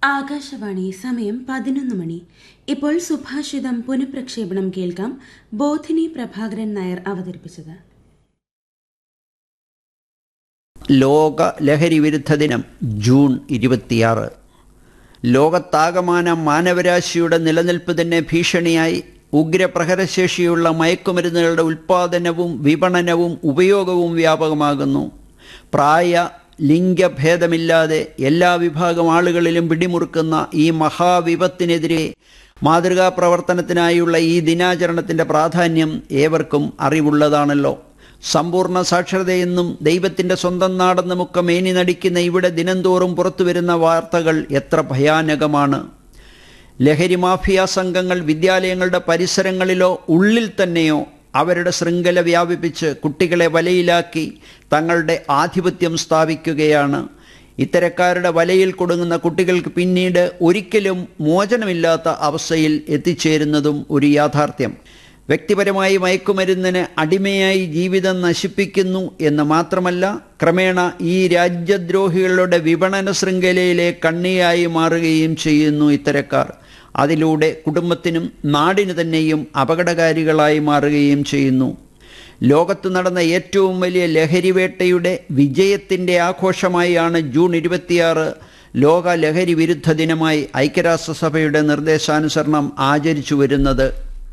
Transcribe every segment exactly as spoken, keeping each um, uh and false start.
ആകാശവാണി. സമയം പതിനൊന്ന് മണി. ഇപ്പോൾ സുഭാഷിതം പുനഃപ്രക്ഷേപണം കേൾക്കാം. ബോധിനി പ്രഭാകരൻ നായർ അവതരിപ്പിച്ചത്. ലോക ലഹരി വിരുദ്ധ ദിനം ജൂൺ ഇരുപത്തിയാറ്. ലോകത്താകമാനം മാനവരാശിയുടെ നിലനിൽപ്പ് തന്നെ ഭീഷണിയായി ഉഗ്രപ്രഹരശേഷിയുള്ള മയക്കുമരുന്നുകളുടെ ഉൽപ്പാദനവും വിപണനവും ഉപയോഗവും വ്യാപകമാകുന്നു. പ്രായ ലിംഗഭേദമില്ലാതെ എല്ലാ വിഭാഗം ആളുകളിലും പിടിമുറുക്കുന്ന ഈ മഹാവിപത്തിനെതിരെ മാതൃകാ പ്രവർത്തനത്തിനായുള്ള ഈ ദിനാചരണത്തിൻ്റെ പ്രാധാന്യം ഏവർക്കും അറിവുള്ളതാണല്ലോ. സമ്പൂർണ്ണ സാക്ഷരതയെന്നും ദൈവത്തിൻ്റെ സ്വന്തം നാടെന്നുമൊക്കെ മേനി നടിക്കുന്ന ഇവിടെ ദിനംതോറും പുറത്തുവരുന്ന വാർത്തകൾ എത്ര ഭയാനകമാണ്. ലഹരി മാഫിയ സംഘങ്ങൾ വിദ്യാലയങ്ങളുടെ പരിസരങ്ങളിലോ ഉള്ളിൽ തന്നെയോ അവരുടെ ശൃംഖല വ്യാപിപ്പിച്ച് കുട്ടികളെ വലയിലാക്കി തങ്ങളുടെ ആധിപത്യം സ്ഥാപിക്കുകയാണ്. ഇത്തരക്കാരുടെ വലയിൽ കൊടുങ്ങുന്ന കുട്ടികൾക്ക് പിന്നീട് ഒരിക്കലും മോചനമില്ലാത്ത അവസ്ഥയിൽ എത്തിച്ചേരുന്നതും ഒരു യാഥാർത്ഥ്യം. വ്യക്തിപരമായി മയക്കുമരുന്നിന് അടിമയായി ജീവിതം നശിപ്പിക്കുന്നു എന്ന് മാത്രമല്ല, ക്രമേണ ഈ രാജ്യദ്രോഹികളുടെ വിപണന ശൃംഖലയിലെ കണ്ണിയായി മാറുകയും ചെയ്യുന്നു ഇത്തരക്കാർ. അതിലൂടെ കുടുംബത്തിനും നാടിനു തന്നെയും അപകടകാരികളായി മാറുകയും ചെയ്യുന്നു. ലോകത്ത് നടന്ന ഏറ്റവും വലിയ ലഹരിവേട്ടയുടെ വിജയത്തിൻ്റെ ആഘോഷമായാണ് ജൂൺ ഇരുപത്തിയാറ് ലോക ലഹരി വിരുദ്ധ ദിനമായി ഐക്യരാഷ്ട്രസഭയുടെ നിർദ്ദേശാനുസരണം ആചരിച്ചു വരുന്നത്.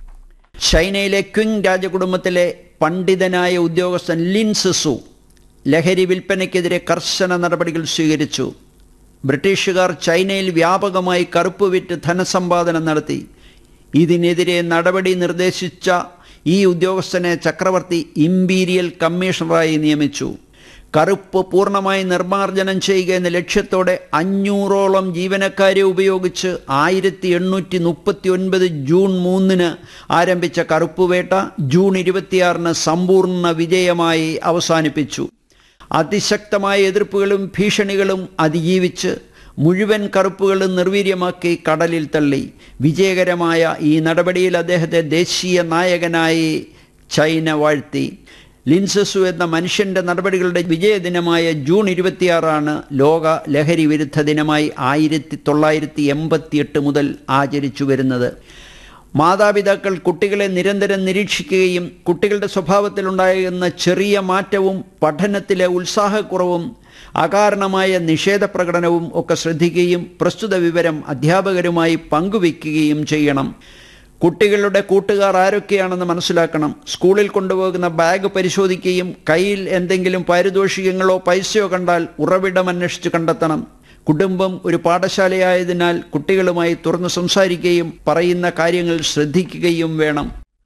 ചൈനയിലെ ക്വിങ് രാജകുടുംബത്തിലെ പണ്ഡിതനായ ഉദ്യോഗസ്ഥൻ ലിൻ സിസു ലഹരി വിൽപ്പനയ്ക്കെതിരെ കർശന നടപടികൾ സ്വീകരിച്ചു. ബ്രിട്ടീഷുകാർ ചൈനയിൽ വ്യാപകമായി കറുപ്പ് വിറ്റ് ധനസമ്പാദനം നടത്തി. ഇതിനെതിരെ നടപടി നിർദ്ദേശിച്ച ഈ ഉദ്യോഗസ്ഥനെ ചക്രവർത്തി ഇമ്പീരിയൽ കമ്മീഷണറായി നിയമിച്ചു. കറുപ്പ് പൂർണ്ണമായി നിർമ്മാർജ്ജനം ചെയ്യുക എന്ന ലക്ഷ്യത്തോടെ അഞ്ഞൂറോളം ജീവനക്കാരെ ഉപയോഗിച്ച് ആയിരത്തി എണ്ണൂറ്റി മുപ്പത്തി ഒൻപത് ജൂൺ മൂന്നിന് ആരംഭിച്ച കറുപ്പുവേട്ട ജൂൺ ഇരുപത്തിയാറിന് സമ്പൂർണ്ണ വിജയമായി അവസാനിപ്പിച്ചു. അതിശക്തമായ എതിർപ്പുകളും ഭീഷണികളും അതിജീവിച്ച് മുഴുവൻ കറുപ്പുകളും നിർവീര്യമാക്കി കടലിൽ തള്ളി. വിജയകരമായ ഈ നടപടിയിൽ അദ്ദേഹത്തെ ദേശീയ നായകനായി ചൈന വാഴ്ത്തി. ലിൻ സിസു എന്ന മനുഷ്യൻ്റെ നടപടികളുടെ വിജയദിനമായ ജൂൺ ഇരുപത്തിയാറാണ് ലോക ലഹരി വിരുദ്ധ ദിനമായി ആയിരത്തി തൊള്ളായിരത്തി എൺപത്തി എട്ട് മുതൽ ആചരിച്ചു വരുന്നത്. മാതാപിതാക്കൾ കുട്ടികളെ നിരന്തരം നിരീക്ഷിക്കുകയും കുട്ടികളുടെ സ്വഭാവത്തിലുണ്ടാകുന്ന ചെറിയ മാറ്റവും പഠനത്തിലെ ഉത്സാഹക്കുറവും അകാരണമായ നിഷേധപ്രകടനവും ഒക്കെ ശ്രദ്ധിക്കുകയും പ്രസ്തുത വിവരം അധ്യാപകരുമായി പങ്കുവയ്ക്കുകയും ചെയ്യണം. കുട്ടികളുടെ കൂട്ടുകാർ ആരൊക്കെയാണെന്ന് മനസ്സിലാക്കണം. സ്കൂളിൽ കൊണ്ടുപോകുന്ന ബാഗ് പരിശോധിക്കുകയും കയ്യിൽ എന്തെങ്കിലും പാരിതോഷികങ്ങളോ പൈസയോ കണ്ടാൽ ഉറവിടം അന്വേഷിച്ച് കണ്ടെത്തണം. കുടുംബം ഒരു പാഠശാലയായതിനാൽ കുട്ടികളുമായി തുറന്നു സംസാരിക്കുകയും പറയുന്ന കാര്യങ്ങൾ ശ്രദ്ധിക്കുകയും വേണം.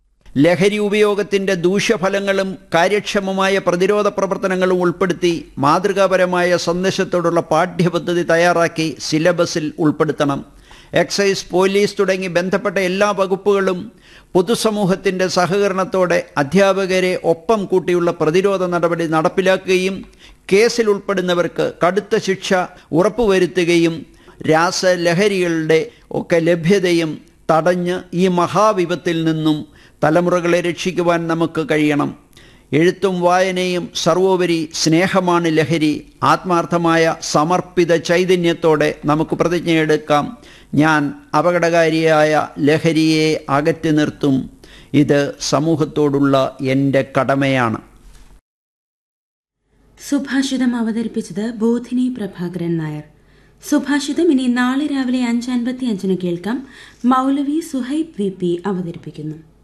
ലഹരി ഉപയോഗത്തിൻ്റെ ദൂഷ്യഫലങ്ങളും കാര്യക്ഷമമായ പ്രതിരോധ പ്രവർത്തനങ്ങളും ഉൾപ്പെടുത്തി മാതൃകാപരമായ സന്ദേശത്തോടുള്ള പാഠ്യപദ്ധതി തയ്യാറാക്കി സിലബസിൽ ഉൾപ്പെടുത്തണം. എക്സൈസ്, പോലീസ് തുടങ്ങി ബന്ധപ്പെട്ട എല്ലാ വകുപ്പുകളും പൊതുസമൂഹത്തിൻ്റെ സഹകരണത്തോടെ അധ്യാപകരെ ഒപ്പം കൂട്ടിയുള്ള പ്രതിരോധ നടപടി നടപ്പിലാക്കുകയും കേസിൽ ഉൾപ്പെടുന്നവർക്ക് കടുത്ത ശിക്ഷ ഉറപ്പുവരുത്തുകയും രാസലഹരികളുടെ ഒക്കെ ലഭ്യതയും തടഞ്ഞ് ഈ മഹാവിപത്തിൽ നിന്നും തലമുറകളെ രക്ഷിക്കുവാൻ നമുക്ക് കഴിയണം. എഴുത്തും വായനയും സർവോപരി സ്നേഹമാണ് ലഹരി. ആത്മാർത്ഥമായ സമർപ്പിത ചൈതന്യത്തോടെ നമുക്ക് പ്രതിജ്ഞയെടുക്കാം. ഞാൻ അപകടകാരിയായ ലഹരിയെ അകറ്റി നിർത്തും. ഇത് സമൂഹത്തോടുള്ള എൻ്റെ കടമയാണ്. സുഭാഷിതം അവതരിപ്പിച്ചത് ബോധിനി പ്രഭാകരൻ നായർ. സുഭാഷിതം ഇനി നാളെ രാവിലെ അഞ്ച് അൻപത്തി അഞ്ചിന് കേൾക്കാം. മൗലവി സുഹൈബ് വി പി അവതരിപ്പിക്കുന്നു.